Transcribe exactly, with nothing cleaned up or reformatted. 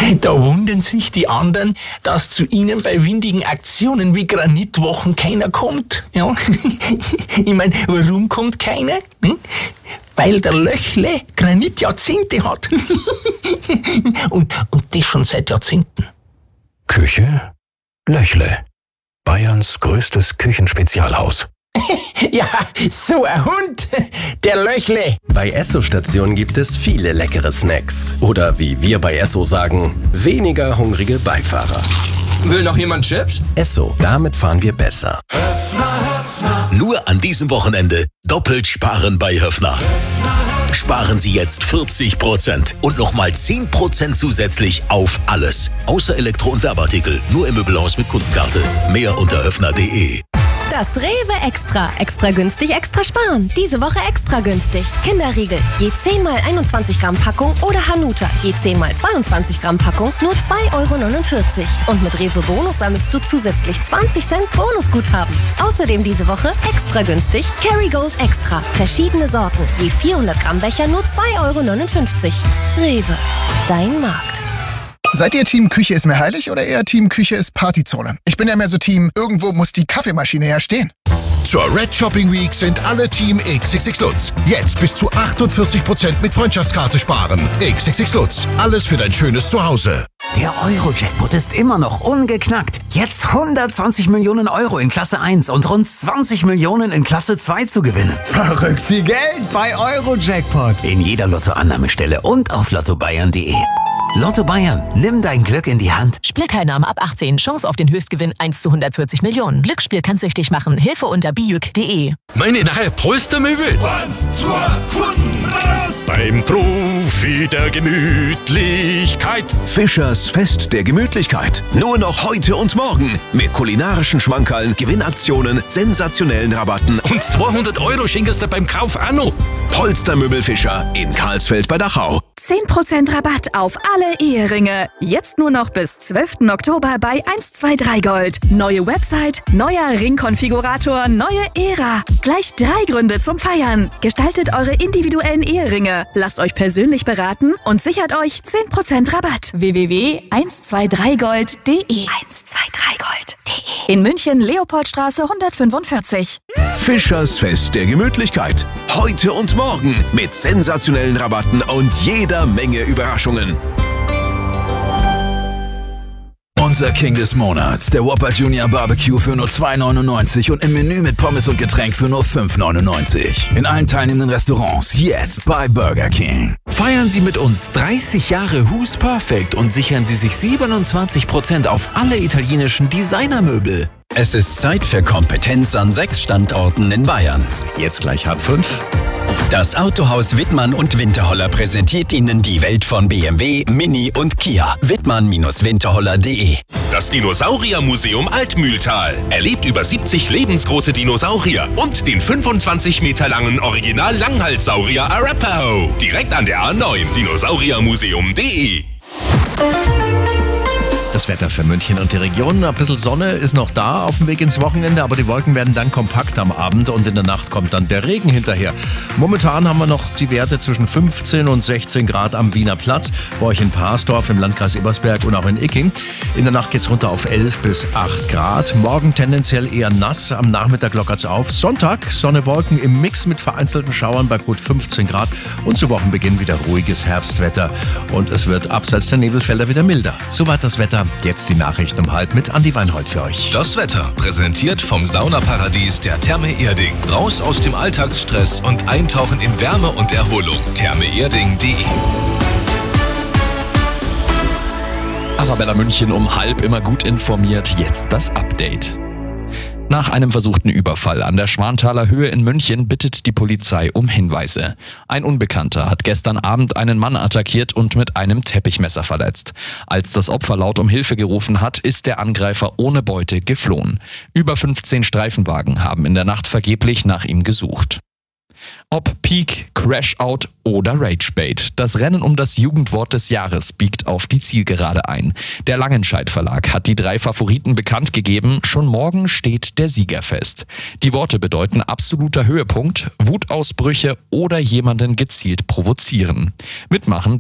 Da wundern sich die anderen, dass zu ihnen bei windigen Aktionen wie Granitwochen keiner kommt. Ja. Ich meine, warum kommt keiner? Hm? Weil der Löchle Granitjahrzehnte hat. und, und das schon seit Jahrzehnten. Küche Löchle. Bayerns größtes Küchenspezialhaus. Ja, so ein Hund, der Löchle. Bei Esso-Station gibt es viele leckere Snacks. Oder wie wir bei Esso sagen, weniger hungrige Beifahrer. Will noch jemand Chips? Esso, damit fahren wir besser. Nur an diesem Wochenende doppelt sparen bei Höffner. Sparen Sie jetzt vierzig Prozent und nochmal zehn Prozent zusätzlich auf alles. Außer Elektro- und Werbeartikel. Nur im Möbelhaus mit Kundenkarte. Mehr unter höffner punkt de. Das Rewe Extra. Extra günstig, extra sparen. Diese Woche extra günstig. Kinderriegel. Je zehn mal einundzwanzig Gramm Packung oder Hanuta. Je zehn mal zweiundzwanzig Gramm Packung. Nur zwei Euro neunundvierzig. Und mit Rewe Bonus sammelst du zusätzlich zwanzig Cent Bonusguthaben. Außerdem diese Woche extra günstig Kerrygold Extra. Verschiedene Sorten. Je vierhundert Gramm Becher nur zwei Euro neunundfünfzig. Rewe. Dein Markt. Seid ihr Team Küche ist mir heilig oder eher Team Küche ist Partyzone? Ich bin ja mehr so Team, irgendwo muss die Kaffeemaschine ja stehen. Zur Red Shopping Week sind alle Team X X X Lutz. Jetzt bis zu achtundvierzig Prozent mit Freundschaftskarte sparen. X X X Lutz. Alles für dein schönes Zuhause. Der Euro-Jackpot ist immer noch ungeknackt. Jetzt hundertzwanzig Millionen Euro in Klasse eins und rund zwanzig Millionen in Klasse zwei zu gewinnen. Verrückt viel Geld bei Euro-Jackpot. In jeder Lottoannahmestelle und auf lotto bayern punkt de. Lotto Bayern, nimm dein Glück in die Hand. Spielteilnahme ab achtzehn. Chance auf den Höchstgewinn eins zu hundertvierzig Millionen. Glücksspiel kann süchtig machen. Hilfe unter bijuk punkt de. Meine neue Polstermöbel. Beim Profi der Gemütlichkeit. Fischers Fest der Gemütlichkeit. Nur noch heute und morgen. Mit kulinarischen Schmankerln, Gewinnaktionen, sensationellen Rabatten. Und zweihundert Euro schenkst du beim Kauf auch noch. Polstermöbel Fischer in Karlsfeld bei Dachau. zehn Prozent Rabatt auf alle Eheringe. Jetzt nur noch bis zwölften Oktober bei eins zwei drei Gold. Neue Website, neuer Ringkonfigurator, neue Ära. Gleich drei Gründe zum Feiern. Gestaltet eure individuellen Eheringe. Lasst euch persönlich beraten und sichert euch zehn Prozent Rabatt. w w w punkt eins zwei drei gold punkt de eins zwei drei gold punkt de. In München, Leopoldstraße hundertfünfundvierzig. Fischers Fest der Gemütlichkeit. Heute und morgen mit sensationellen Rabatten und jeder Menge Überraschungen. Unser King des Monats, der Whopper Junior Barbecue für nur zwei neunundneunzig und im Menü mit Pommes und Getränk für nur fünf neunundneunzig. In allen teilnehmenden Restaurants jetzt bei Burger King. Feiern Sie mit uns dreißig Jahre Who's Perfect und sichern Sie sich siebenundzwanzig Prozent auf alle italienischen Designermöbel. Es ist Zeit für Kompetenz an sechs Standorten in Bayern. Jetzt gleich halb fünf. Das Autohaus Wittmann und Winterholler präsentiert Ihnen die Welt von B M W, Mini und Kia. Wittmann Winterholler punkt de. Das Dinosauriermuseum Altmühltal erlebt über siebzig lebensgroße Dinosaurier und den fünfundzwanzig Meter langen Original-Langhalssaurier Arapaho. Direkt an der A neun. dinosauriermuseum punkt de. Das Wetter für München und die Region. Ein bisschen Sonne ist noch da auf dem Weg ins Wochenende, aber die Wolken werden dann kompakt am Abend und in der Nacht kommt dann der Regen hinterher. Momentan haben wir noch die Werte zwischen fünfzehn und sechzehn Grad am Wiener Platz, bei euch in Parsdorf im Landkreis Ebersberg und auch in Icking. In der Nacht geht's runter auf elf bis acht Grad. Morgen tendenziell eher nass, am Nachmittag lockert's auf. Sonntag Sonne, Wolken im Mix mit vereinzelten Schauern bei gut fünfzehn Grad und zu Wochenbeginn wieder ruhiges Herbstwetter. Und es wird abseits der Nebelfelder wieder milder. Soweit das Wetter. Jetzt die Nachrichten um halb mit Andi Weinhold für euch. Das Wetter präsentiert vom Saunaparadies der Therme Erding. Raus aus dem Alltagsstress und eintauchen in Wärme und Erholung. therme erding punkt de. Arabella München um halb, immer gut informiert. Jetzt das Update. Nach einem versuchten Überfall an der Schwanthaler Höhe in München bittet die Polizei um Hinweise. Ein Unbekannter hat gestern Abend einen Mann attackiert und mit einem Teppichmesser verletzt. Als das Opfer laut um Hilfe gerufen hat, ist der Angreifer ohne Beute geflohen. Über fünfzehn Streifenwagen haben in der Nacht vergeblich nach ihm gesucht. Ob Peak, Crash-Out oder Rage-Bait. Das Rennen um das Jugendwort des Jahres biegt auf die Zielgerade ein. Der Langenscheidt Verlag hat die drei Favoriten bekannt gegeben. Schon morgen steht der Sieger fest. Die Worte bedeuten absoluter Höhepunkt, Wutausbrüche oder jemanden gezielt provozieren. Mitmachen